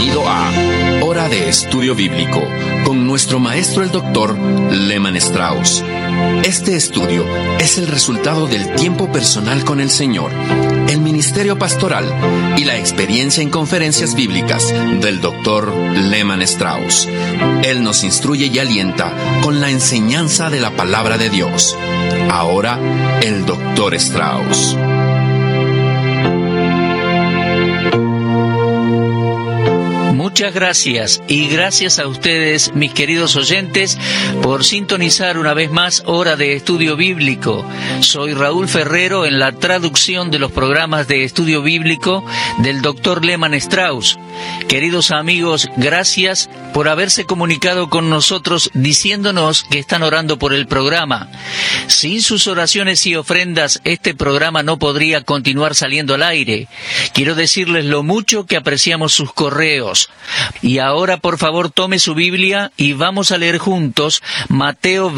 Bienvenido a Hora de Estudio Bíblico con nuestro maestro el Dr. Lehman Strauss. Este estudio es el resultado del tiempo personal con el Señor, el ministerio pastoral y la experiencia en conferencias bíblicas del Dr. Lehman Strauss. Él nos instruye y alienta con la enseñanza de la palabra de Dios. Ahora, el Dr. Strauss. Muchas gracias, y gracias a ustedes, mis queridos oyentes, por sintonizar una vez más Hora de Estudio Bíblico. Soy Raúl Ferrero en la traducción de los programas de estudio bíblico del Dr. Lehman Strauss. Queridos amigos, gracias por haberse comunicado con nosotros diciéndonos que están orando por el programa. Sin sus oraciones y ofrendas, este programa no podría continuar saliendo al aire. Quiero decirles lo mucho que apreciamos sus correos. Y ahora, por favor, tome su Biblia y vamos a leer juntos Mateo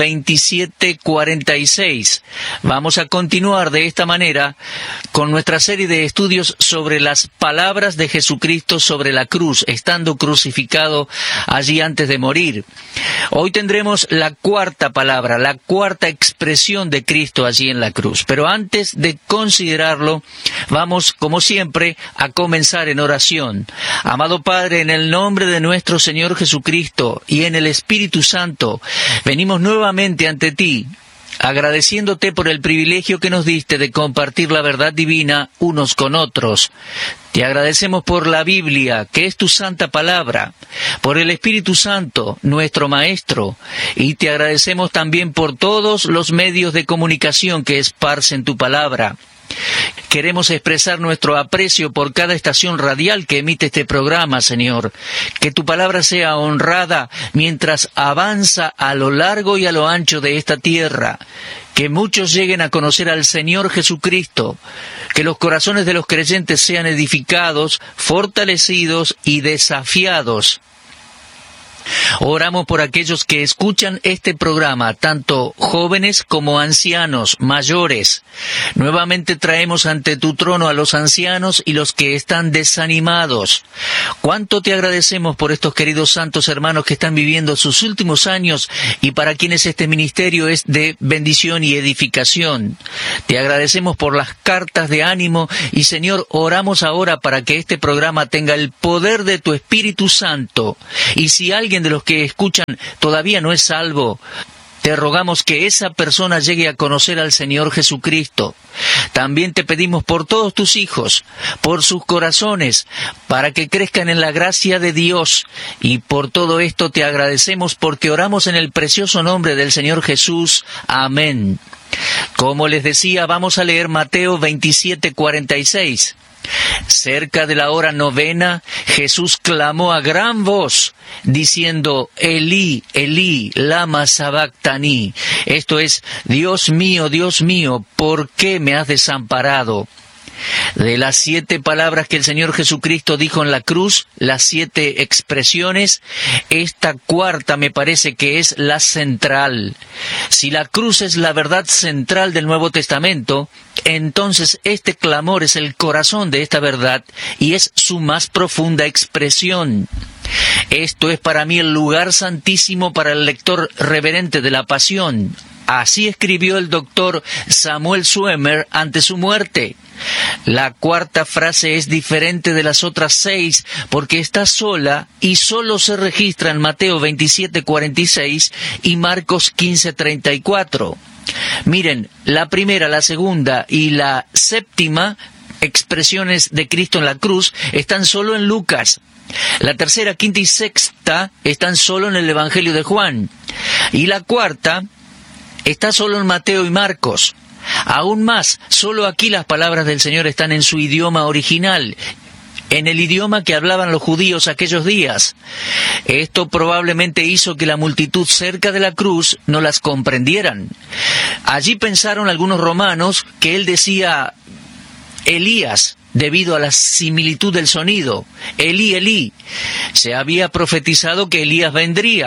27:46. Vamos a continuar de esta manera con nuestra serie de estudios sobre las palabras de Jesucristo sobre la cruz, estando crucificado allí antes de morir. Hoy tendremos la cuarta palabra, la cuarta expresión de Cristo allí en la cruz. Pero antes de considerarlo, vamos, como siempre, a comenzar en oración. Amado Padre, en el nombre de nuestro Señor Jesucristo y en el Espíritu Santo, venimos nuevamente ante ti, agradeciéndote por el privilegio que nos diste de compartir la verdad divina unos con otros. Te agradecemos por la Biblia, que es tu santa palabra, por el Espíritu Santo, nuestro Maestro, y te agradecemos también por todos los medios de comunicación que esparcen tu palabra. Queremos expresar nuestro aprecio por cada estación radial que emite este programa, Señor. Que tu palabra sea honrada mientras avanza a lo largo y a lo ancho de esta tierra. Que muchos lleguen a conocer al Señor Jesucristo. Que los corazones de los creyentes sean edificados, fortalecidos y desafiados. Oramos por aquellos que escuchan este programa, tanto jóvenes como ancianos, mayores. Nuevamente traemos ante tu trono a los ancianos y los que están desanimados. Cuánto te agradecemos por estos queridos santos hermanos que están viviendo sus últimos años y para quienes este ministerio es de bendición y edificación. Te agradecemos por las cartas de ánimo y, Señor, oramos ahora para que este programa tenga el poder de tu Espíritu Santo. Y si alguien de los que escuchan todavía no es salvo, te rogamos que esa persona llegue a conocer al Señor Jesucristo. También te pedimos por todos tus hijos, por sus corazones, para que crezcan en la gracia de Dios. Y por todo esto te agradecemos porque oramos en el precioso nombre del Señor Jesús. Amén. Como les decía, vamos a leer Mateo 27:46. Cerca de la hora novena, Jesús clamó a gran voz, diciendo, Elí, Elí, lama sabactani. Esto es, Dios mío, ¿por qué me has desamparado? De las 7 palabras que el Señor Jesucristo dijo en la cruz, las 7 expresiones, esta cuarta me parece que es la central. Si la cruz es la verdad central del Nuevo Testamento, entonces este clamor es el corazón de esta verdad y es su más profunda expresión. Esto es para mí el lugar santísimo para el lector reverente de la Pasión. Así escribió el doctor Samuel Zwemer ante su muerte. La cuarta frase es diferente de las otras 6 porque está sola y solo se registra en Mateo 27:46 y Marcos 15:34. Miren, la primera, la segunda y la séptima expresiones de Cristo en la cruz están solo en Lucas. La tercera, quinta y sexta están solo en el Evangelio de Juan. Y la cuarta está solo en Mateo y Marcos. Aún más, solo aquí las palabras del Señor están en su idioma original, en el idioma que hablaban los judíos aquellos días. Esto probablemente hizo que la multitud cerca de la cruz no las comprendieran. Allí pensaron algunos romanos que él decía Elías, debido a la similitud del sonido. Elí, Elí. Se había profetizado que Elías vendría.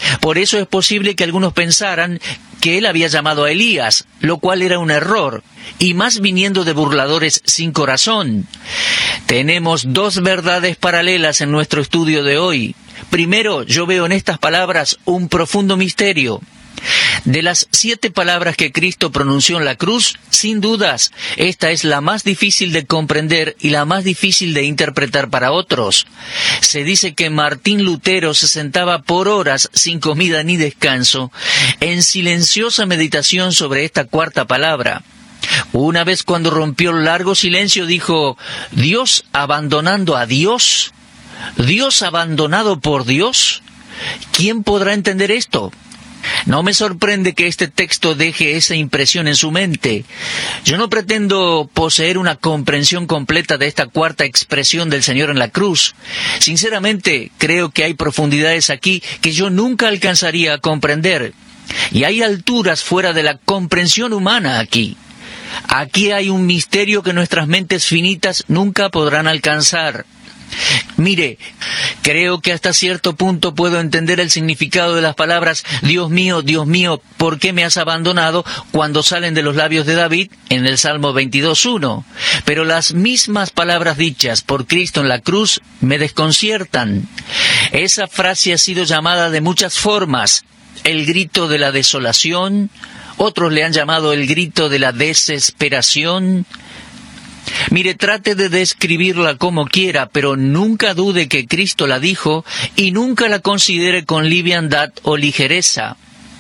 Por eso es posible que algunos pensaran que él había llamado a Elías, lo cual era un error, y más viniendo de burladores sin corazón. Tenemos dos verdades paralelas en nuestro estudio de hoy. Primero, yo veo en estas palabras un profundo misterio. De las 7 palabras que Cristo pronunció en la cruz, sin dudas, esta es la más difícil de comprender y la más difícil de interpretar para otros. Se dice que Martín Lutero se sentaba por horas sin comida ni descanso, en silenciosa meditación sobre esta cuarta palabra. Una vez cuando rompió el largo silencio dijo, ¿Dios abandonando a Dios? ¿Dios abandonado por Dios? ¿Quién podrá entender esto? No me sorprende que este texto deje esa impresión en su mente. Yo no pretendo poseer una comprensión completa de esta cuarta expresión del Señor en la cruz. Sinceramente, creo que hay profundidades aquí que yo nunca alcanzaría a comprender. Y hay alturas fuera de la comprensión humana aquí. Aquí hay un misterio que nuestras mentes finitas nunca podrán alcanzar. Mire, creo que hasta cierto punto puedo entender el significado de las palabras Dios mío, ¿por qué me has abandonado?, cuando salen de los labios de David en el Salmo 22:1. Pero las mismas palabras dichas por Cristo en la cruz me desconciertan. Esa frase ha sido llamada de muchas formas: el grito de la desolación, otros le han llamado el grito de la desesperación. Mire, trate de describirla como quiera, pero nunca dude que Cristo la dijo y nunca la considere con liviandad o ligereza.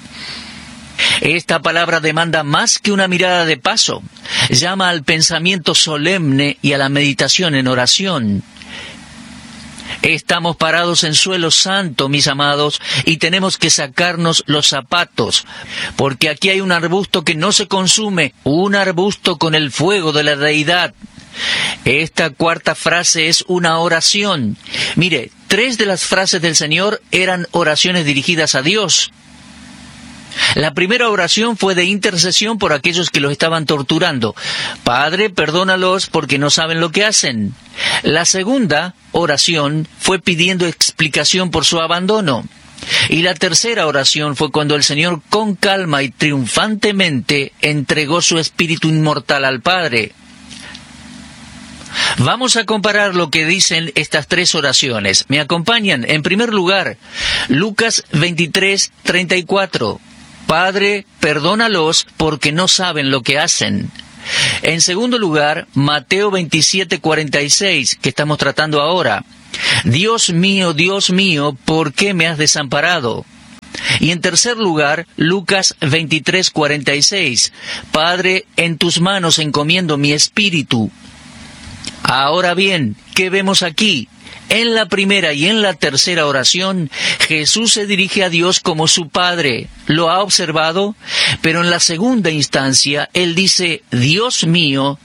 Esta palabra demanda más que una mirada de paso. Llama al pensamiento solemne y a la meditación en oración. Estamos parados en suelo santo, mis amados, y tenemos que sacarnos los zapatos, porque aquí hay un arbusto que no se consume, un arbusto con el fuego de la deidad. Esta cuarta frase es una oración. Mire, 3 de las frases del Señor eran oraciones dirigidas a Dios. La primera oración fue de intercesión por aquellos que los estaban torturando. Padre, perdónalos porque no saben lo que hacen. La segunda oración fue pidiendo explicación por su abandono. Y la tercera oración fue cuando el Señor con calma y triunfantemente entregó su espíritu inmortal al Padre. Vamos a comparar lo que dicen estas 3 oraciones. ¿Me acompañan? En primer lugar, Lucas 23:34. Padre, perdónalos porque no saben lo que hacen. En segundo lugar, Mateo 27:46, que estamos tratando ahora. Dios mío, ¿por qué me has desamparado? Y en tercer lugar, Lucas 23:46. Padre, en tus manos encomiendo mi espíritu. Ahora bien, ¿qué vemos aquí? En la primera y en la tercera oración, Jesús se dirige a Dios como su Padre. ¿Lo ha observado? Pero en la segunda instancia, Él dice, Dios mío,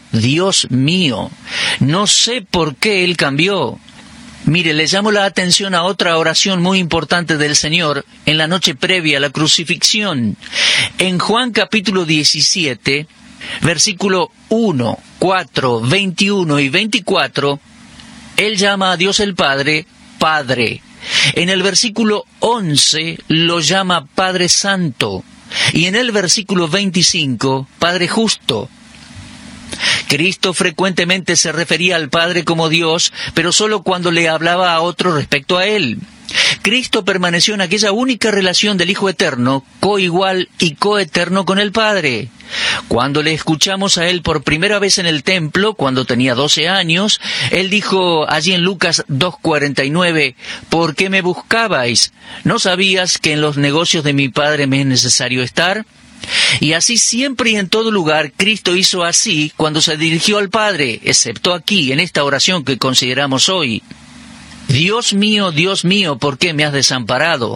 no sé por qué Él cambió. Mire, le llamo la atención a otra oración muy importante del Señor en la noche previa a la crucifixión. En Juan capítulo 17, versículo 1, 4, 21 y 24, Él llama a Dios el Padre, Padre. En el versículo 11 lo llama Padre Santo. Y en el versículo 25, Padre Justo. Cristo frecuentemente se refería al Padre como Dios, pero solo cuando le hablaba a otro respecto a Él. Cristo permaneció en aquella única relación del Hijo Eterno, coigual y coeterno con el Padre. Cuando le escuchamos a Él por primera vez en el templo, cuando tenía 12 años, Él dijo allí en Lucas 2:49, ¿por qué me buscabais? ¿No sabías que en los negocios de mi Padre me es necesario estar? Y así siempre y en todo lugar, Cristo hizo así cuando se dirigió al Padre, excepto aquí, en esta oración que consideramos hoy. Dios mío, ¿por qué me has desamparado?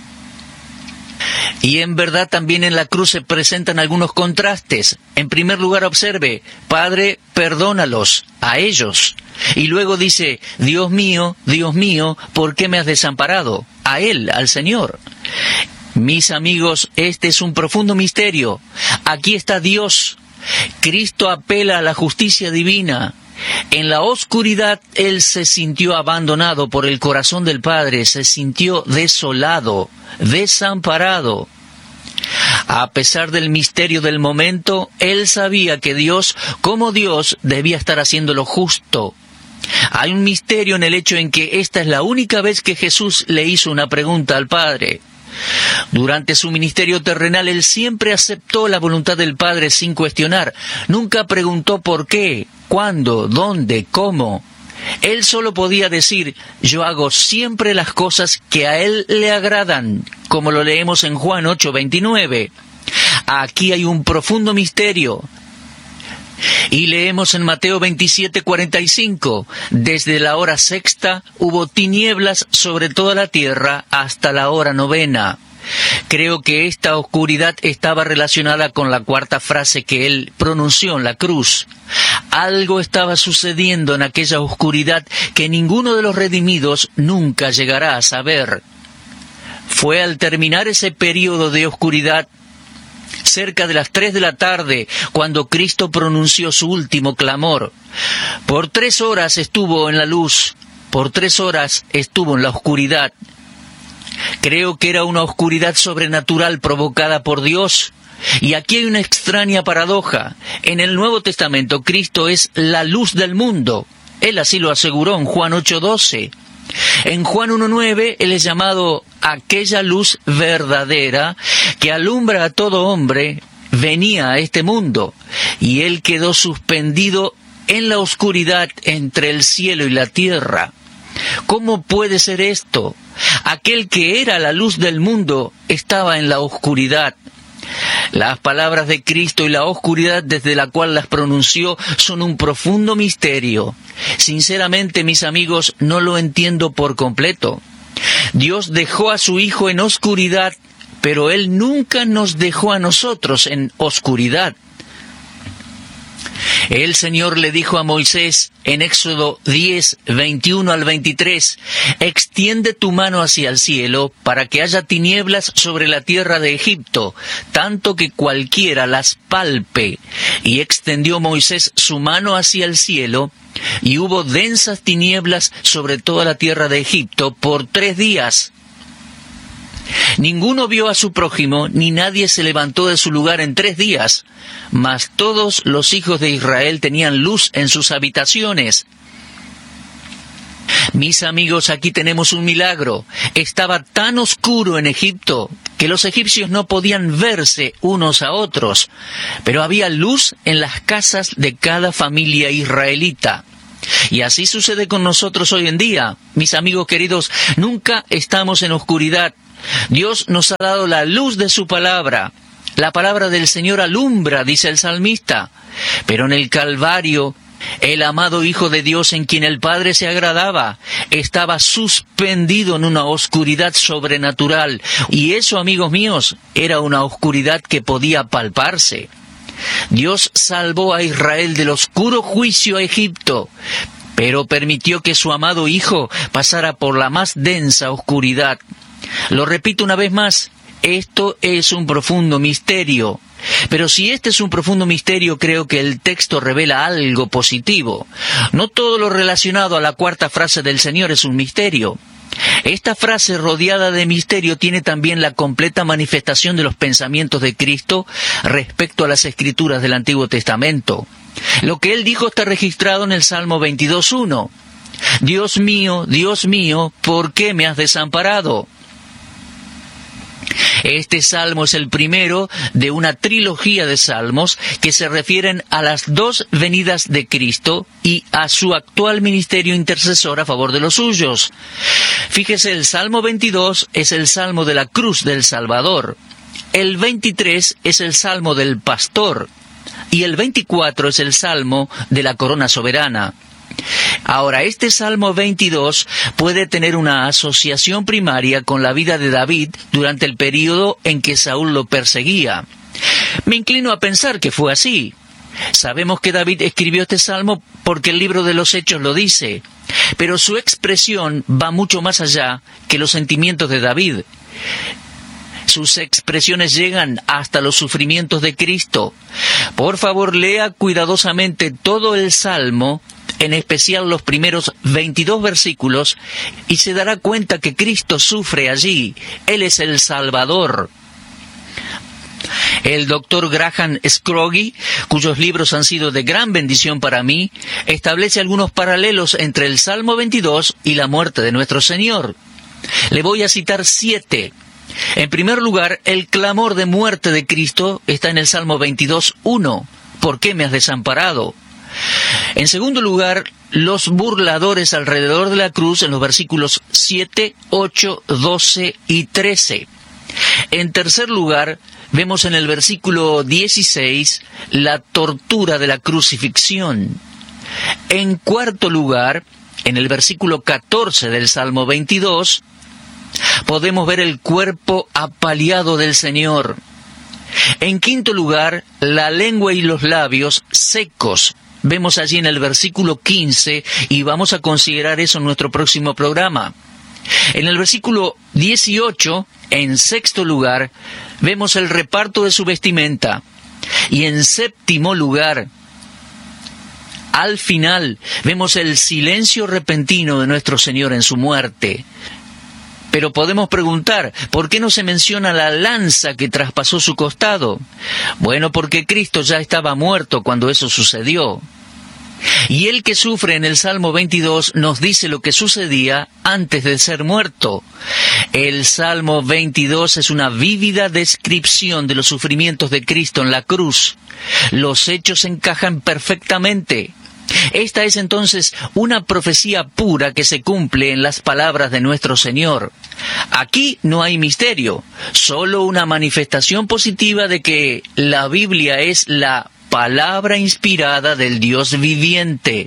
Y en verdad también en la cruz se presentan algunos contrastes. En primer lugar, observe, Padre, perdónalos a ellos. Y luego dice, Dios mío, ¿por qué me has desamparado? A Él, al Señor. Mis amigos, este es un profundo misterio. Aquí está Dios. Cristo apela a la justicia divina. En la oscuridad él se sintió abandonado por el corazón del Padre, se sintió desolado, desamparado. A pesar del misterio del momento, él sabía que Dios, como Dios, debía estar haciendo lo justo. Hay un misterio en el hecho en que esta es la única vez que Jesús le hizo una pregunta al Padre. Durante su ministerio terrenal, él siempre aceptó la voluntad del Padre sin cuestionar. Nunca preguntó por qué, cuándo, dónde, cómo. Él solo podía decir: yo hago siempre las cosas que a Él le agradan, como lo leemos en Juan 8:29. Aquí hay un profundo misterio. Y leemos en Mateo 27:45, desde la hora sexta hubo tinieblas sobre toda la tierra hasta la hora novena. Creo que esta oscuridad estaba relacionada con la cuarta frase que él pronunció en la cruz. Algo estaba sucediendo en aquella oscuridad que ninguno de los redimidos nunca llegará a saber. Fue al terminar ese período de oscuridad, cerca de las 3 de la tarde, cuando Cristo pronunció su último clamor. Por 3 horas estuvo en la luz, por 3 horas estuvo en la oscuridad. Creo que era una oscuridad sobrenatural provocada por Dios. Y aquí hay una extraña paradoja. En el Nuevo Testamento, Cristo es la luz del mundo. Él así lo aseguró en Juan 8:12. En Juan 1:9, Él es llamado aquella luz verdadera que alumbra a todo hombre, venía a este mundo. Y Él quedó suspendido en la oscuridad entre el cielo y la tierra. ¿Cómo puede ser esto? Aquel que era la luz del mundo estaba en la oscuridad. Las palabras de Cristo y la oscuridad desde la cual las pronunció son un profundo misterio. Sinceramente, mis amigos, no lo entiendo por completo. Dios dejó a su Hijo en oscuridad, pero Él nunca nos dejó a nosotros en oscuridad. El Señor le dijo a Moisés en Éxodo 10:21 al 23, «Extiende tu mano hacia el cielo para que haya tinieblas sobre la tierra de Egipto, tanto que cualquiera las palpe». Y extendió Moisés su mano hacia el cielo, y hubo densas tinieblas sobre toda la tierra de Egipto por 3 días. Ninguno vio a su prójimo, ni nadie se levantó de su lugar en 3 días, mas todos los hijos de Israel tenían luz en sus habitaciones. Mis amigos, aquí tenemos un milagro. Estaba tan oscuro en Egipto que los egipcios no podían verse unos a otros, pero había luz en las casas de cada familia israelita. Y así sucede con nosotros hoy en día. Mis amigos queridos, nunca estamos en oscuridad. Dios nos ha dado la luz de su palabra. La palabra del Señor alumbra, dice el salmista. Pero en el Calvario, el amado Hijo de Dios, en quien el Padre se agradaba, estaba suspendido en una oscuridad sobrenatural. Y eso, amigos míos, era una oscuridad que podía palparse. Dios salvó a Israel del oscuro juicio a Egipto, pero permitió que su amado Hijo pasara por la más densa oscuridad. Lo repito una vez más, esto es un profundo misterio. Pero si este es un profundo misterio, creo que el texto revela algo positivo. No todo lo relacionado a la cuarta frase del Señor es un misterio. Esta frase rodeada de misterio tiene también la completa manifestación de los pensamientos de Cristo respecto a las Escrituras del Antiguo Testamento. Lo que Él dijo está registrado en el Salmo 22:1. Dios mío, ¿por qué me has desamparado? Este salmo es el primero de una trilogía de salmos que se refieren a las 2 venidas de Cristo y a su actual ministerio intercesor a favor de los suyos. Fíjese, el Salmo 22 es el salmo de la cruz del Salvador. El 23 es el salmo del pastor. Y el 24 es el salmo de la corona soberana. Ahora, este Salmo 22 puede tener una asociación primaria con la vida de David durante el período en que Saúl lo perseguía. Me inclino a pensar que fue así. Sabemos que David escribió este Salmo porque el libro de los Hechos lo dice, pero su expresión va mucho más allá que los sentimientos de David. Sus expresiones llegan hasta los sufrimientos de Cristo. Por favor, lea cuidadosamente todo el Salmo en especial los primeros 22 versículos, y se dará cuenta que Cristo sufre allí. Él es el Salvador. El doctor Graham Scroggie, cuyos libros han sido de gran bendición para mí, establece algunos paralelos entre el Salmo 22 y la muerte de nuestro Señor. Le voy a citar 7. En primer lugar, el clamor de muerte de Cristo está en el Salmo 22:1. ¿Por qué me has desamparado? En segundo lugar, los burladores alrededor de la cruz en los versículos 7, 8, 12 y 13. En tercer lugar, vemos en el versículo 16 la tortura de la crucifixión. En cuarto lugar, en el versículo 14 del Salmo 22, podemos ver el cuerpo apaleado del Señor. En quinto lugar, la lengua y los labios secos. Vemos allí en el versículo 15, y vamos a considerar eso en nuestro próximo programa. En el versículo 18, en sexto lugar, vemos el reparto de su vestimenta. Y en séptimo lugar, al final, vemos el silencio repentino de nuestro Señor en su muerte. Pero podemos preguntar, ¿por qué no se menciona la lanza que traspasó su costado? Bueno, porque Cristo ya estaba muerto cuando eso sucedió. Y el que sufre en el Salmo 22 nos dice lo que sucedía antes de ser muerto. El Salmo 22 es una vívida descripción de los sufrimientos de Cristo en la cruz. Los hechos encajan perfectamente. Esta es entonces una profecía pura que se cumple en las palabras de nuestro Señor. Aquí no hay misterio, solo una manifestación positiva de que la Biblia es la palabra inspirada del Dios viviente.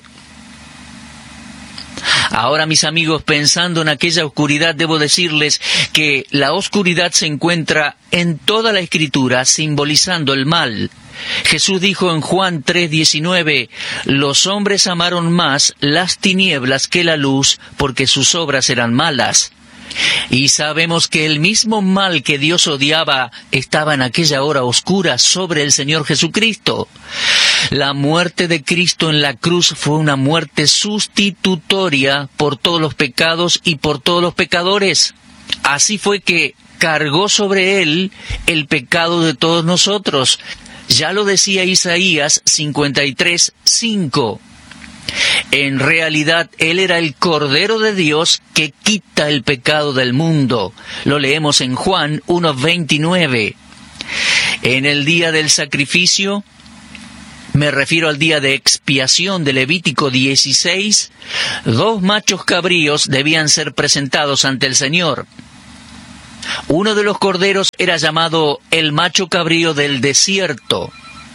Ahora, mis amigos, pensando en aquella oscuridad, debo decirles que la oscuridad se encuentra en toda la Escritura, simbolizando el mal. Jesús dijo en Juan 3:19, los hombres amaron más las tinieblas que la luz, porque sus obras eran malas. Y sabemos que el mismo mal que Dios odiaba estaba en aquella hora oscura sobre el Señor Jesucristo. La muerte de Cristo en la cruz fue una muerte sustitutoria por todos los pecados y por todos los pecadores. Así fue que cargó sobre él el pecado de todos nosotros. Ya lo decía Isaías 53:5. En realidad, Él era el Cordero de Dios que quita el pecado del mundo. Lo leemos en Juan 1:29. En el día del sacrificio, me refiero al día de expiación de Levítico 16, 2 machos cabríos debían ser presentados ante el Señor. Uno de los corderos era llamado el macho cabrío del desierto.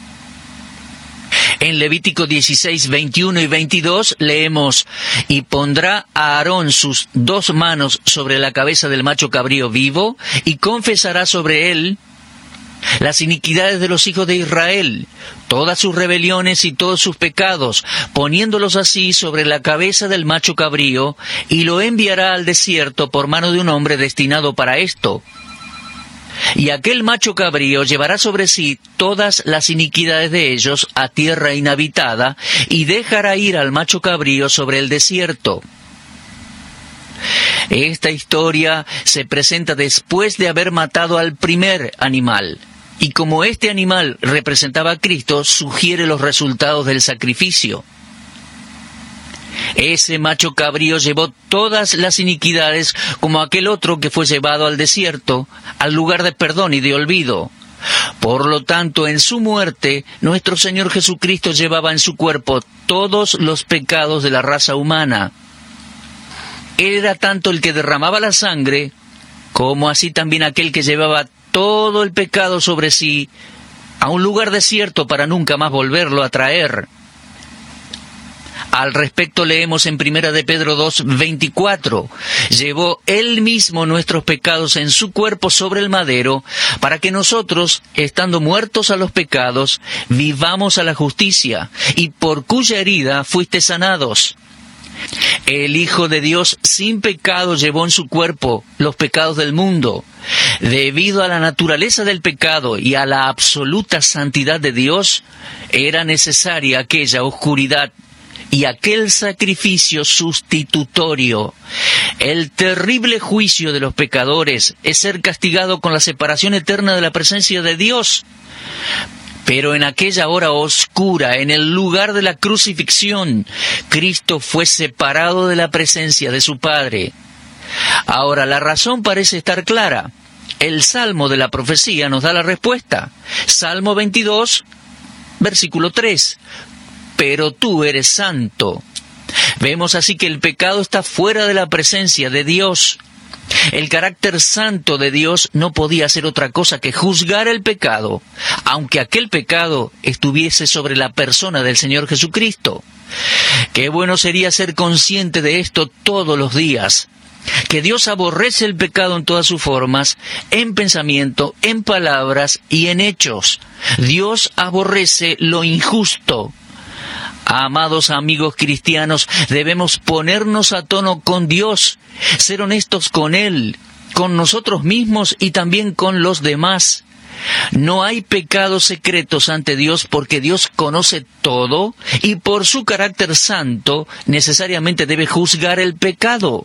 En Levítico 16, 21 y 22 leemos, y pondrá a Aarón sus 2 manos sobre la cabeza del macho cabrío vivo, y confesará sobre él las iniquidades de los hijos de Israel, todas sus rebeliones y todos sus pecados, poniéndolos así sobre la cabeza del macho cabrío, y lo enviará al desierto por mano de un hombre destinado para esto. Y aquel macho cabrío llevará sobre sí todas las iniquidades de ellos a tierra inhabitada, y dejará ir al macho cabrío sobre el desierto. Esta historia se presenta después de haber matado al primer animal. Y como este animal representaba a Cristo, sugiere los resultados del sacrificio. Ese macho cabrío llevó todas las iniquidades, como aquel otro que fue llevado al desierto, al lugar de perdón y de olvido. Por lo tanto, en su muerte, nuestro Señor Jesucristo llevaba en su cuerpo todos los pecados de la raza humana. Él era tanto el que derramaba la sangre, como así también aquel que llevaba todo el pecado sobre sí a un lugar desierto para nunca más volverlo a traer. Al respecto leemos en 1 de Pedro 2:24, llevó Él mismo nuestros pecados en su cuerpo sobre el madero, para que nosotros, estando muertos a los pecados, vivamos a la justicia, y por cuya herida fuiste sanados. El Hijo de Dios sin pecado llevó en su cuerpo los pecados del mundo. Debido a la naturaleza del pecado y a la absoluta santidad de Dios, era necesaria aquella oscuridad y aquel sacrificio sustitutorio. El terrible juicio de los pecadores es ser castigado con la separación eterna de la presencia de Dios. Pero en aquella hora oscura, en el lugar de la crucifixión, Cristo fue separado de la presencia de su Padre. Ahora, la razón parece estar clara. El Salmo de la profecía nos da la respuesta. Salmo 22, versículo 3. Pero tú eres santo. Vemos así que el pecado está fuera de la presencia de Dios. El carácter santo de Dios no podía hacer otra cosa que juzgar el pecado, aunque aquel pecado estuviese sobre la persona del Señor Jesucristo. Qué bueno sería ser consciente de esto todos los días, que Dios aborrece el pecado en todas sus formas, en pensamiento, en palabras y en hechos. Dios aborrece lo injusto. Amados amigos cristianos, debemos ponernos a tono con Dios, ser honestos con Él, con nosotros mismos y también con los demás. No hay pecados secretos ante Dios porque Dios conoce todo y por su carácter santo necesariamente debe juzgar el pecado.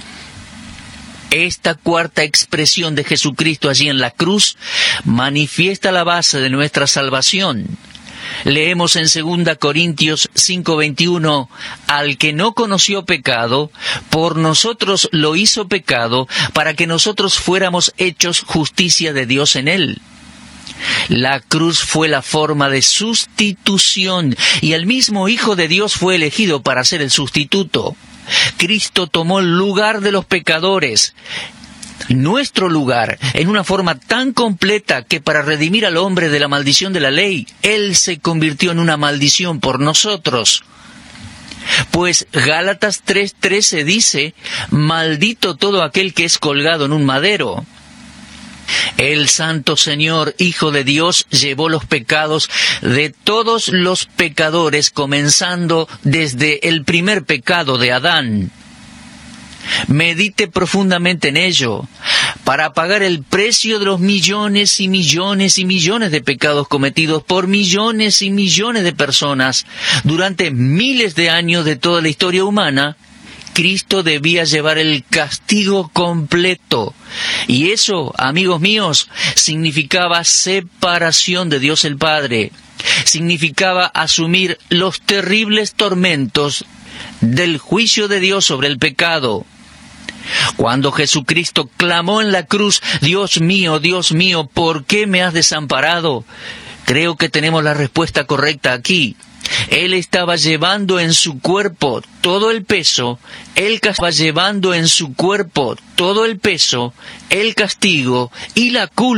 Esta cuarta expresión de Jesucristo allí en la cruz manifiesta la base de nuestra salvación. Leemos en 2 Corintios 5:21, al que no conoció pecado, por nosotros lo hizo pecado, para que nosotros fuéramos hechos justicia de Dios en él. La cruz fue la forma de sustitución, y el mismo Hijo de Dios fue elegido para ser el sustituto. Cristo tomó el lugar de los pecadores, nuestro lugar, en una forma tan completa que para redimir al hombre de la maldición de la ley, Él se convirtió en una maldición por nosotros. Pues Gálatas 3:13 dice, maldito todo aquel que es colgado en un madero. El Santo Señor, Hijo de Dios, llevó los pecados de todos los pecadores, comenzando desde el primer pecado de Adán. Medite profundamente en ello, para pagar el precio de los millones y millones y millones de pecados cometidos por millones y millones de personas durante miles de años de toda la historia humana. Cristo debía llevar el castigo completo. Y eso, amigos míos, significaba separación de Dios el Padre. Significaba asumir los terribles tormentos del juicio de Dios sobre el pecado. Cuando Jesucristo clamó en la cruz, Dios mío, ¿por qué me has desamparado? Creo que tenemos la respuesta correcta aquí. Él estaba llevando en su cuerpo todo el peso, el castigo y la culpa